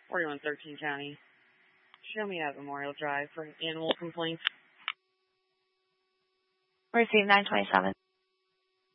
4113 County. Show me at Memorial Drive for animal complaints. Receive 927.